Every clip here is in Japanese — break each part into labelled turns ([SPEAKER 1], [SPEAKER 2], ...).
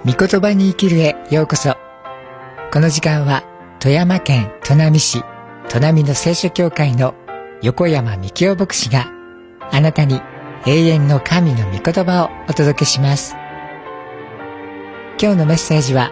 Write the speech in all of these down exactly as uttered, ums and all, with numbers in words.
[SPEAKER 1] 御言葉に生きるへようこそ。この時間は富山県砺波市砺波の聖書教会の横山幹夫牧師があなたに永遠の神の御言葉をお届けします。今日のメッセージは、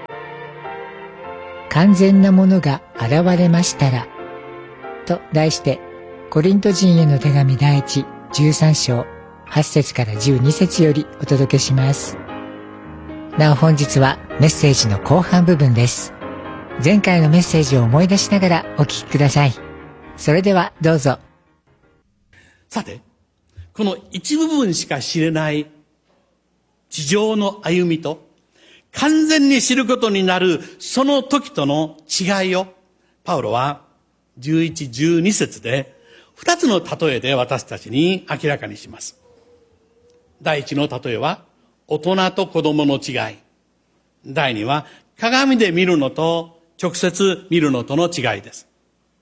[SPEAKER 1] 完全なものが現れましたらと題して、コリント人への手紙第一じゅうさん章はち節からじゅうに節よりお届けします。なお本日はメッセージの後半部分です。前回のメッセージを思い出しながらお聞きください。それではどうぞ。
[SPEAKER 2] さて、この一部分しか知れない地上の歩みと完全に知ることになるその時との違いをパウロはじゅういち、じゅうに節で二つの例えで私たちに明らかにします。第一の例えは大人と子供の違い。第二は鏡で見るのと直接見るのとの違いです。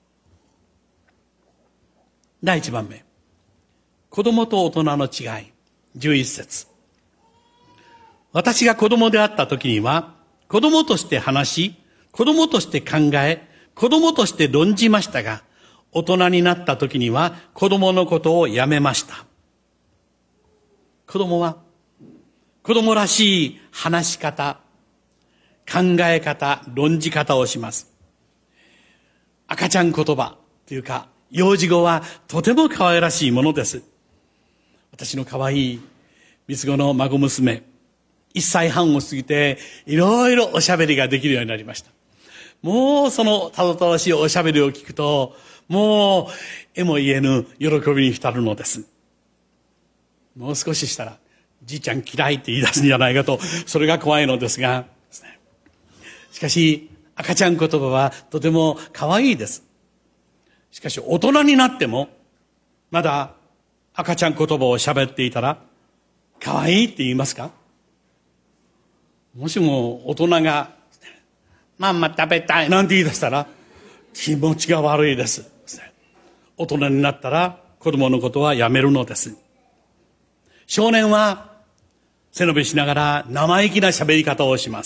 [SPEAKER 2] 第一番目、子供と大人の違い。じゅういち節。私が子供であった時には、子供として話し、子供として考え、子供として論じましたが、大人になった時には子供のことをやめました。子供は子供らしい話し方、考え方、論じ方をします。赤ちゃん言葉というか、幼児語はとても可愛らしいものです。私の可愛い三つ子の孫娘、一歳半を過ぎて、いろいろおしゃべりができるようになりました。もうそのたどたどしいおしゃべりを聞くと、もうえも言えぬ喜びに浸るのです。もう少ししたら、じいちゃん嫌いって言い出すんじゃないかと、それが怖いのですが、しかし赤ちゃん言葉はとても可愛いです。しかし大人になってもまだ赤ちゃん言葉を喋っていたら可愛いって言いますか？もしも大人がママ食べたいなんて言い出したら気持ちが悪いです。大人になったら子供のことはやめるのです。少年は背伸びしながら生意気な喋り方をします。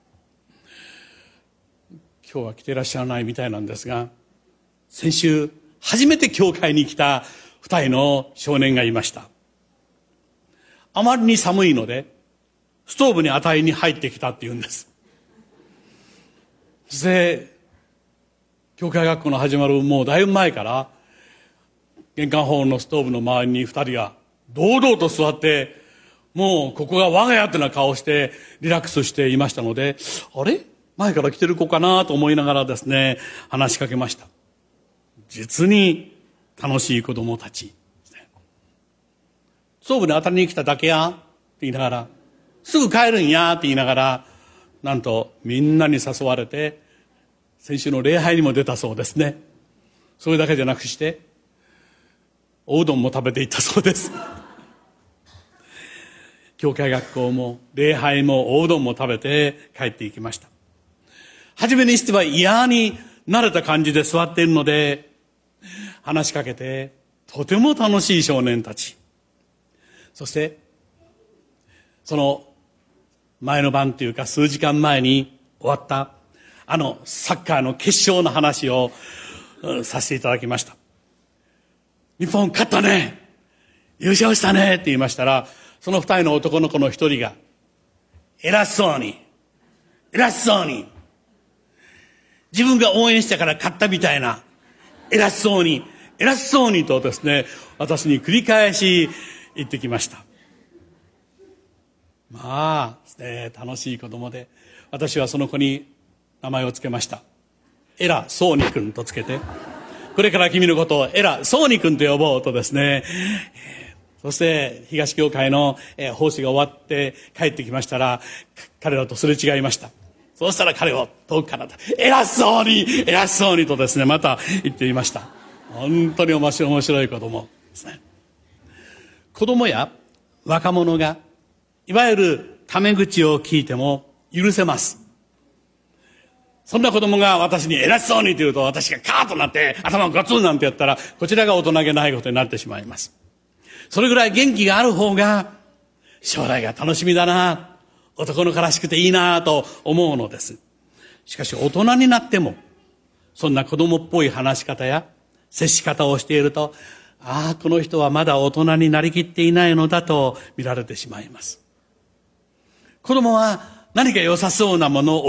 [SPEAKER 2] 今日は来ていらっしゃらないみたいなんですが、先週初めて教会に来た二人の少年がいました。あまりに寒いのでストーブに与えに入ってきたって言うんです。そして教会学校の始まるもうだいぶ前から玄関ホールのストーブの周りに二人が堂々と座って、もうここが我が家ってな顔してリラックスしていましたので、あれ前から来てる子かなと思いながらですね、話しかけました。実に楽しい子供たち。ストーブに当たりに来ただけやって言いながら、すぐ帰るんやって言いながら、なんとみんなに誘われて、先週の礼拝にも出たそうですね。それだけじゃなくして、おうどんも食べていったそうです。教会学校も礼拝もおうどんも食べて帰っていきました。初めにしては嫌に慣れた感じで座っているので、話しかけてとても楽しい少年たち。そしてその前の晩というか数時間前に終わったあのサッカーの決勝の話をさせていただきました。日本勝ったね、優勝したねって言いましたら、その二人の男の子の一人が偉そうに偉そうに自分が応援したから勝ったみたいな偉そうに偉そうにとですね、私に繰り返し言ってきました。まあ、ね、楽しい子供で、私はその子に名前をつけました。偉そうに君とつけて、これから君のことを偉そうに君と呼ぼうとですね。そして東教会の奉仕が終わって帰ってきましたら、彼らとすれ違いました。そうしたら彼を遠くから偉そうに偉そうにとですね、また言っていました。本当に面白い面白い子供ですね。子供や若者がいわゆるタメ口を聞いても許せます。そんな子供が私に偉そうにと言うと、私がカーッとなって頭をガツンなんてやったら、こちらが大人げないことになってしまいます。それぐらい元気がある方が将来が楽しみだな、 男の子らしくていいなぁと思うのです。しかし大人になっても、そんな子供っぽい話し方や接し方をしていると、ああ、この人はまだ大人になりきっていないのだと見られてしまいます。子供は何か良さそうなものを